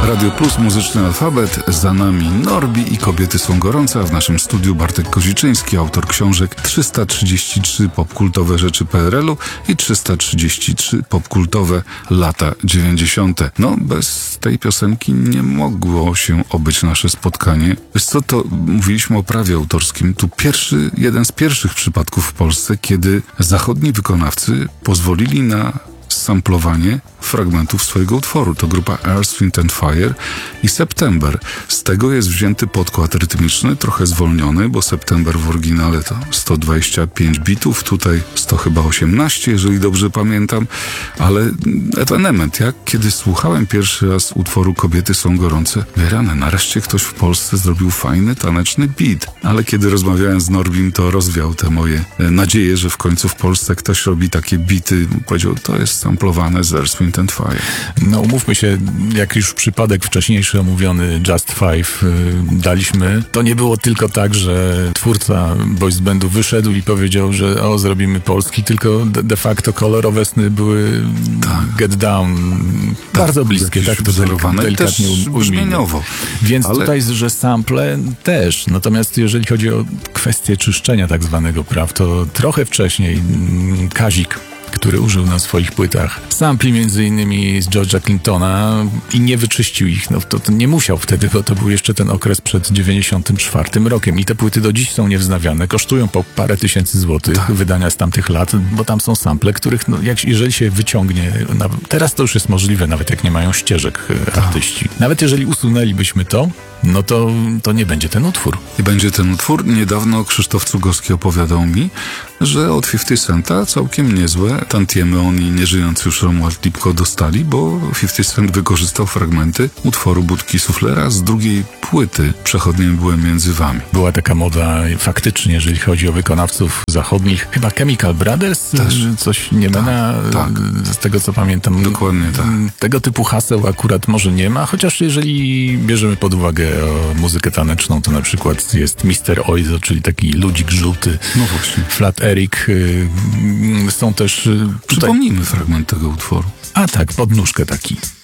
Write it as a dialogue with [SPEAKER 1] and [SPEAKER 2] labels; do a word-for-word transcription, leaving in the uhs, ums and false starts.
[SPEAKER 1] Radio Plus, muzyczny alfabet, za nami Norbi i Kobiety są gorące, a w naszym studiu Bartek Koziczyński, autor książek trzysta trzydzieści trzy popkultowe rzeczy P R L u i trzysta trzydzieści trzy popkultowe lata dziewięćdziesiąte. No, bez tej piosenki nie mogło się obyć nasze spotkanie. Wiesz co, to mówiliśmy o prawie autorskim. Tu pierwszy, jeden z pierwszych przypadków w Polsce, kiedy zachodni wykonawcy pozwolili na samplowanie fragmentów swojego utworu. To grupa Earth, Wind and Fire i September. Z tego jest wzięty podkład rytmiczny, trochę zwolniony, bo September w oryginale to sto dwadzieścia pięć bitów, tutaj sto chyba osiemnaście, jeżeli dobrze pamiętam, ale ewenement, jak kiedy słuchałem pierwszy raz utworu Kobiety są gorące, wyrane, nareszcie ktoś w Polsce zrobił fajny, taneczny beat. Ale kiedy rozmawiałem z Norbim, to rozwiał te moje nadzieje, że w końcu w Polsce ktoś robi takie bity. Powiedział, to jest samplowane z Earth, Wind and Fire.
[SPEAKER 2] No umówmy się, jak już przypadek wcześniejszy omówiony Just Five yy, daliśmy, to nie było tylko tak, że twórca boys bandu wyszedł i powiedział, że o, zrobimy polski, tylko de, de facto kolorowe sny były tak. Get Down tak, bardzo bliskie, tak to
[SPEAKER 1] wzorowane,
[SPEAKER 2] delikatnie
[SPEAKER 1] brzmieniowo.
[SPEAKER 2] Więc
[SPEAKER 1] ale...
[SPEAKER 2] tutaj, że sample też. Natomiast jeżeli chodzi o kwestię czyszczenia tak zwanego praw, to trochę wcześniej Kazik, który użył na swoich płytach sampli między innymi z George'a Clintona i nie wyczyścił ich. No to, to nie musiał wtedy, bo to był jeszcze ten okres przed dziewięćdziesiątym czwartym rokiem i te płyty do dziś są niewznawiane, kosztują po parę tysięcy złotych, tak. Wydania z tamtych lat, bo tam są sample, których no, jak, jeżeli się wyciągnie, na, teraz to już jest możliwe, nawet jak nie mają ścieżek tak. artyści. Nawet jeżeli usunęlibyśmy to, no to, to nie będzie ten utwór.
[SPEAKER 1] Nie będzie ten utwór. Niedawno Krzysztof Cugowski opowiadał mi, że od pięćdziesiąt Centa całkiem niezłe tantiemy oni, nieżyjący już Romuald Lipko, dostali, bo pięćdziesiąt Cent wykorzystał fragmenty utworu Budki Suflera z drugiej płyty Przechodniem byłem między wami.
[SPEAKER 2] Była taka moda faktycznie, jeżeli chodzi o wykonawców zachodnich. Chyba Chemical Brothers? Też. Coś Niemena, tak, tak. Z tego co pamiętam.
[SPEAKER 1] Dokładnie tak.
[SPEAKER 2] Tego typu haseł akurat może nie ma, chociaż jeżeli bierzemy pod uwagę o muzykę taneczną, to na przykład jest mister Oizo, czyli taki ludzik żółty.
[SPEAKER 1] No właśnie.
[SPEAKER 2] Flat Eric. Są też... Tutaj...
[SPEAKER 1] Przypomnijmy fragment tego utworu.
[SPEAKER 2] A tak, pod nóżkę taki.